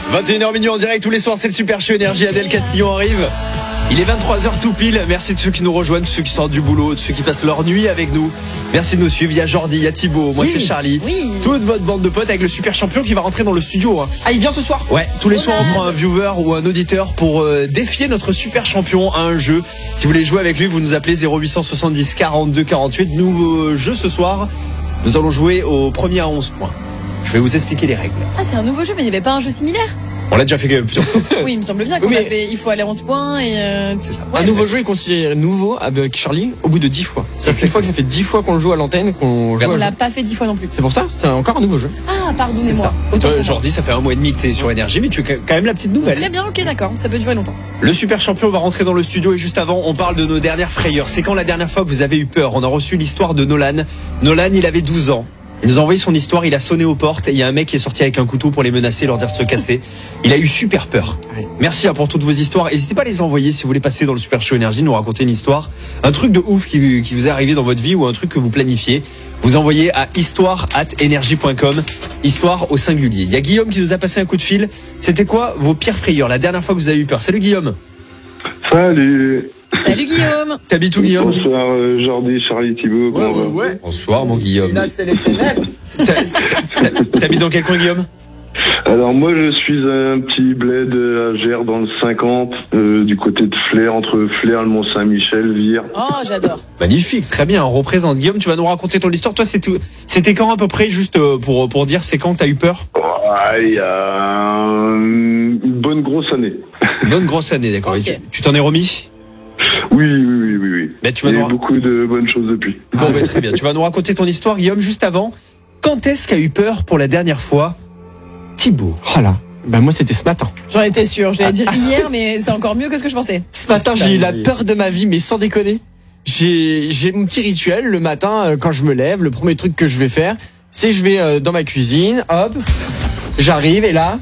21h minuit en direct tous les soirs, c'est le Super Show Énergie. Adèle Castillon arrive. Il est 23h tout pile. Merci de ceux qui nous rejoignent, de ceux qui sortent du boulot, de ceux qui passent leur nuit avec nous. Merci de nous suivre. Il y a Jordi, il y a Thibaut, moi c'est Charlie. Oui. Toute votre bande de potes avec le super champion qui va rentrer dans le studio. Ah, il vient ce soir? Ouais, tous les soirs on prend un viewer ou un auditeur pour défier notre super champion à un jeu. Si vous voulez jouer avec lui, vous nous appelez 0870 42 48. Nouveau jeu ce soir. Nous allons jouer au premier à 11 points. Je vais vous expliquer les règles. Ah, c'est un nouveau jeu, mais il n'y avait pas un jeu similaire? On l'a déjà fait plusieurs fois. Oui, il me semble bien qu'on avait, il faut aller 11 points et C'est ça. Un nouveau jeu est considéré nouveau avec Charlie au bout de 10 fois. C'est une fois que ça fait 10 fois qu'on le joue à l'antenne, qu'on joue. on l'a pas fait 10 fois non plus. C'est pour ça, c'est encore un nouveau jeu. Ah, C'est pardonnez-moi. ça. Autant Toi, pour moi. Jordi, ça fait un mois et demi que t'es sur Énergie, mais tu as quand même la petite nouvelle. Très bien, ok, d'accord. Ça peut durer longtemps. Le super champion va rentrer dans le studio et juste avant, on parle de nos dernières frayeurs. C'est quand la dernière fois que vous avez eu peur? On a reçu l'histoire de Nolan. Nolan, il avait 12 ans. Il nous a envoyé son histoire, il a sonné aux portes et il y a un mec qui est sorti avec un couteau pour les menacer, leur dire de se casser. Il a eu super peur. Merci pour toutes vos histoires. N'hésitez pas à les envoyer si vous voulez passer dans le Super Show Énergie, nous raconter une histoire, un truc de ouf qui vous est arrivé dans votre vie ou un truc que vous planifiez. Vous envoyez à histoire@energie.com, histoire au singulier. Il y a Guillaume qui nous a passé un coup de fil. C'était quoi vos pires frayeurs, la dernière fois que vous avez eu peur? Salut Guillaume. Salut. Salut Guillaume. T'habites où Guillaume? Bonsoir Jordi, Charlie, Thibaut. Comment on va? Bonsoir mon Guillaume. Là, c'est les ténèbres. T'habites dans quel coin Guillaume? Alors moi je suis un petit bled à Gers dans le 50, du côté de Flers, entre Flers, le Mont-Saint-Michel, Vire. Oh, j'adore. Magnifique, très bien, on représente. Guillaume, tu vas nous raconter ton histoire. Toi, c'était quand à peu près, juste pour dire, c'est quand que t'as eu peur? Il y a une bonne grosse année. Une bonne grosse année, d'accord. Ok. Et tu t'en es remis? Oui. Bah, tu Il vas y a nous eu beaucoup de bonnes choses depuis. Bon, bah, très bien. Tu vas nous raconter ton histoire, Guillaume, juste avant. Quand est-ce qu'a eu peur pour la dernière fois Thibaut? Oh là. Bah, moi, c'était ce matin. J'en étais sûre. J'allais dire hier, mais c'est encore mieux que ce que je pensais. Ce matin, j'ai eu la peur de ma vie, mais sans déconner. J'ai mon petit rituel le matin quand je me lève. Le premier truc que je vais faire, c'est je vais dans ma cuisine, hop, j'arrive et là,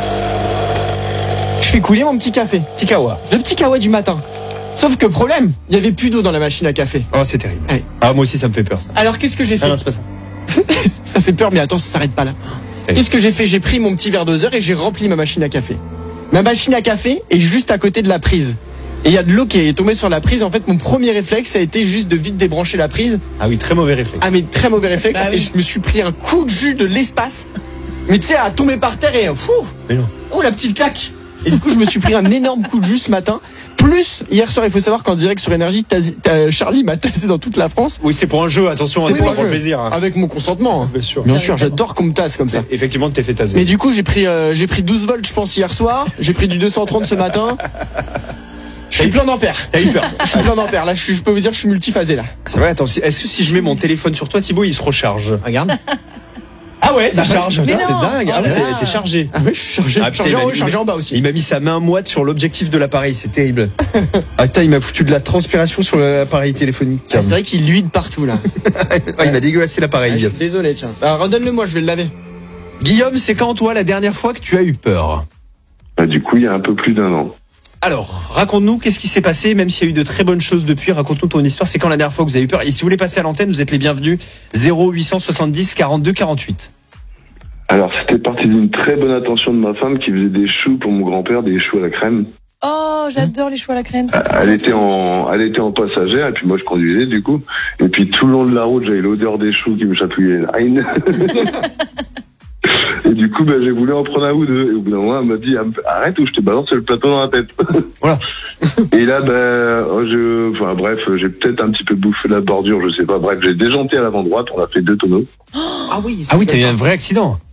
je fais couler mon petit café. Petit kawa. Le petit kawa du matin. Sauf que problème, il y avait plus d'eau dans la machine à café. Oh, c'est terrible. Ouais. Ah, moi aussi, ça me fait peur, ça. Alors qu'est-ce que j'ai fait? Ah non, c'est pas ça. Ça fait peur, mais attends, ça s'arrête pas là. Qu'est-ce que j'ai fait? J'ai pris mon petit verre doseur et j'ai rempli ma machine à café. Ma machine à café est juste à côté de la prise. Et il y a de l'eau qui est tombée sur la prise. En fait, mon premier réflexe, ça a été juste de vite débrancher la prise. Ah oui, très mauvais réflexe. Ah, mais très mauvais réflexe. Bah oui. Et je me suis pris un coup de jus de l'espace. Mais tu sais, à tomber par terre et Mais non. oh, la petite claque. Et du coup, je me suis pris un énorme coup de jus ce matin. Plus, hier soir, il faut savoir qu'en direct sur Énergie, Charlie m'a tassé dans toute la France. Oui, c'est pour un jeu, attention, C'est c'est pour pas un pour le jeu. plaisir. Hein. Avec mon consentement. Hein. Bien sûr. Bien sûr, Évidemment. j'adore qu'on me tasse comme ça. Effectivement, tu t'es fait taser. Mais du coup, j'ai pris 12 volts, je pense, hier soir. J'ai pris du 230 ce matin. Je suis plein d'ampères. T'as eu peur. Je suis plein d'ampères. Là, je peux vous dire, je suis multiphasé là. C'est vrai, attends, est-ce que si je mets mon téléphone sur toi, Thibaut, il se recharge? Regarde. Ah ouais, ça charge. Mais Putain, non. c'est dingue. Ah Oh là là, là. t'es chargé. Ah oui, je suis chargé. Ah, putain, Chargé il en m'a haut, mis- chargé en bas aussi. Il m'a mis sa main moite sur l'objectif de l'appareil, c'est terrible. Ah putain, il m'a foutu de la transpiration sur l'appareil téléphonique. Ah, c'est vrai qu'il luit de partout là. Ah, il m'a dégueulassé Ah, l'appareil. je suis désolé, tiens. Alors, redonne-le moi, je vais le laver. Guillaume, c'est quand toi la dernière fois que tu as eu peur? Bah, du coup, il y a un peu plus d'un an. Alors, raconte-nous qu'est-ce qui s'est passé, même s'il y a eu de très bonnes choses depuis, raconte-nous ton histoire, c'est quand la dernière fois que vous avez eu peur? Et si vous voulez passer à l'antenne, vous êtes les bienvenus, 0870 42 48. Alors c'était parti d'une très bonne attention de ma femme qui faisait des choux pour mon grand-père, des choux à la crème. Oh, j'adore les choux à la crème. c'est trop Elle gentil. était en passagère et puis moi je conduisais du coup. Et puis tout le long de la route j'avais l'odeur des choux qui me chatouillait l'aine. Et du coup j'ai voulu en prendre un ou deux. Et au bout d'un moment elle m'a dit arrête ou je te balance le plateau dans la tête. Voilà. Et là j'ai peut-être un petit peu bouffé la bordure, je sais pas. Bref, j'ai déjanté à l'avant droite, on a fait 2 tonneaux. Ah oui, Ah oui, t'as eu un vrai accident.